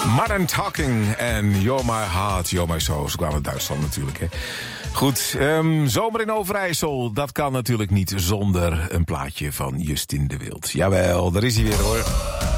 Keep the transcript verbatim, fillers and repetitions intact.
Modern Talking en You're My Heart, You're My Soul. Ze kwamen uit Duitsland natuurlijk, hè. Goed, um, Zomer in Overijssel, dat kan natuurlijk niet zonder een plaatje van Justin de Wild. Jawel, daar is hij weer, hoor.